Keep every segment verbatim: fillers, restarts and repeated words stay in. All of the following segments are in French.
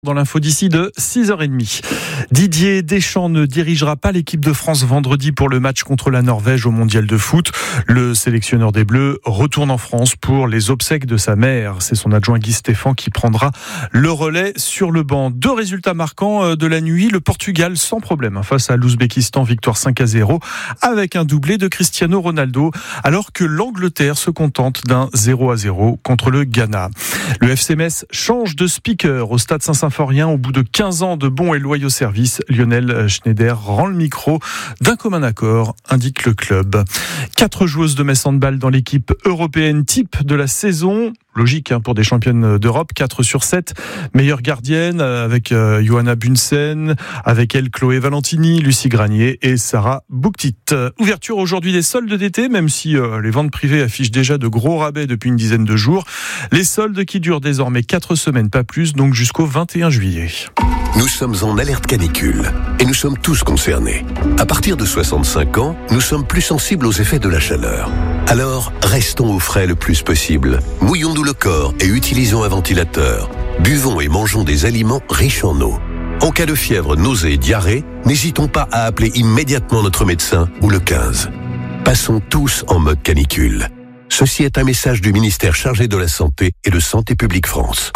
Dans l'info d'ici de six heures trente. Didier Deschamps ne dirigera pas l'équipe de France vendredi pour le match contre la Norvège au mondial de foot. Le sélectionneur des Bleus retourne en France pour les obsèques de sa mère. C'est son adjoint Guy Stéphane qui prendra le relais sur le banc. Deux résultats marquants de la nuit. Le Portugal sans problème face à l'Ouzbékistan, victoire cinq à zéro avec un doublé de Cristiano Ronaldo, alors que l'Angleterre se contente d'un zéro à zéro contre le Ghana. Le F C Metz change de speaker au stade Saint-Symphorien. Au bout de quinze ans de bons et loyaux services, Lionel Schneider rend le micro d'un commun accord, indique le club. Quatre joueuses de Metz Handball dans l'équipe européenne type de la saison. Logique hein, pour des championnes d'Europe, quatre sur sept. Meilleure gardienne avec euh, Johanna Bunsen, avec elle Chloé Valentini, Lucie Granier et Sarah Bouktit. Ouverture aujourd'hui des soldes d'été, même si euh, les ventes privées affichent déjà de gros rabais depuis une dizaine de jours. Les soldes qui durent désormais quatre semaines, pas plus, donc jusqu'au vingt et un juillet. Nous sommes en alerte canicule et nous sommes tous concernés. À partir de soixante-cinq ans, nous sommes plus sensibles aux effets de la chaleur. Alors, restons au frais le plus possible. Mouillons-nous le corps et utilisons un ventilateur. Buvons et mangeons des aliments riches en eau. En cas de fièvre, nausée et diarrhée, n'hésitons pas à appeler immédiatement notre médecin ou le quinze. Passons tous en mode canicule. Ceci est un message du ministère chargé de la Santé et de Santé publique France.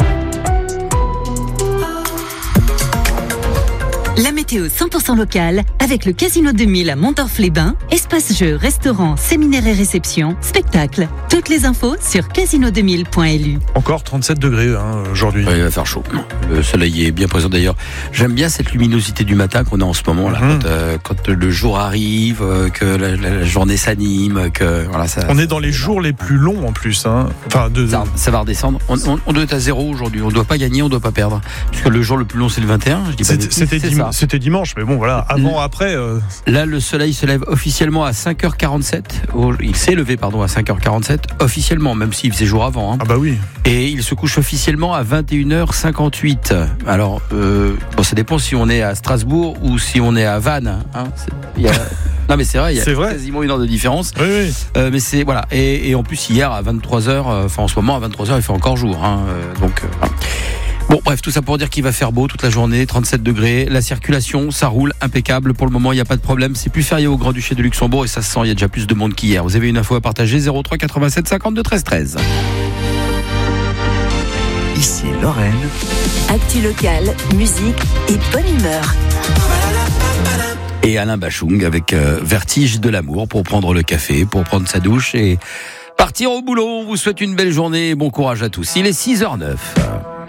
La météo cent pour cent locale avec le Casino deux mille à Mondorf-les-Bains. Espace jeux, restaurants, séminaires et réceptions, spectacles. Toutes les infos sur casino deux mille point l u. Encore trente-sept degrés hein, aujourd'hui. Ouais, il va faire chaud. Le soleil est bien présent d'ailleurs. J'aime bien cette luminosité du matin qu'on a en ce moment là, mmh. quand, euh, quand le jour arrive, euh, que la, la, la journée s'anime, que voilà ça. On est dans les jours les plus longs en plus. Hein. Enfin, de... ça, ça va redescendre. On, on, on doit être à zéro aujourd'hui. On ne doit pas gagner, on ne doit pas perdre. Puisque le jour le plus long c'est le vingt et un. Je dis pas c'était, c'était, dim- c'était dimanche, mais bon voilà. Avant, après. Euh... Là, le soleil se lève officiellement à cinq heures quarante-sept. Il s'est levé pardon à cinq heures quarante-sept officiellement, même s'il faisait jour avant. Hein. Ah bah oui. Et il se couche officiellement à vingt et une heures cinquante-huit. Alors, euh, bon, ça dépend si on est à Strasbourg ou si on est à Vannes. Hein. Il y a... Non mais c'est vrai, il y a c'est vrai. quasiment une heure de différence. Oui, oui. Euh, mais c'est voilà. Et, et en plus hier à vingt-trois heures, enfin euh, en ce moment à vingt-trois heures, il fait encore jour. Hein, euh, donc. Euh, voilà. Bon, bref, tout ça pour dire qu'il va faire beau toute la journée, trente-sept degrés. La circulation, ça roule impeccable. Pour le moment, il n'y a pas de problème. C'est plus férié au Grand-Duché de Luxembourg et ça se sent, il y a déjà plus de monde qu'hier. Vous avez une info à partager, zéro trois quatre-vingt-sept cinquante-deux treize treize. Ici Lorraine. Actu locale, musique et bonne humeur. Et Alain Bachung avec euh, Vertige de l'amour pour prendre le café, pour prendre sa douche et partir au boulot. On vous souhaite une belle journée et bon courage à tous. Il est six heures zéro neuf.